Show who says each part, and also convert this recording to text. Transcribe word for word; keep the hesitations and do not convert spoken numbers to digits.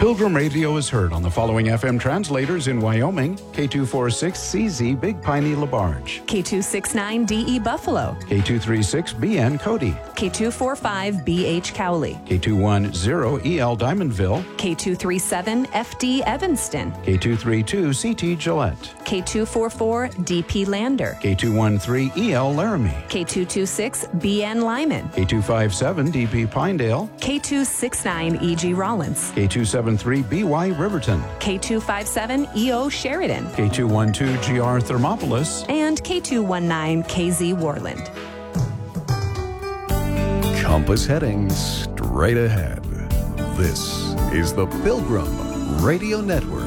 Speaker 1: Pilgrim Radio is heard on the following F M translators in Wyoming: K two forty-six C Z Big Piney LaBarge,
Speaker 2: K two sixty-nine D E Buffalo,
Speaker 1: K two thirty-six B N Cody,
Speaker 2: K two forty-five B H Cowley,
Speaker 1: K two ten E L Diamondville,
Speaker 2: K two thirty-seven F D Evanston,
Speaker 1: K two thirty-two C T Gillette,
Speaker 2: K two forty-four D P Lander,
Speaker 1: K two thirteen E L Laramie,
Speaker 2: K two twenty-six B N Lyman,
Speaker 1: K two fifty-seven D P Pinedale,
Speaker 2: K two sixty-nine E G Rollins,
Speaker 1: K two seventy-three B Y Riverton,
Speaker 2: K two fifty-seven E O Sheridan,
Speaker 1: K two twelve G R Thermopolis,
Speaker 2: and K two nineteen K Z Warland.
Speaker 3: Compass heading straight ahead. This is the Pilgrim Radio Network.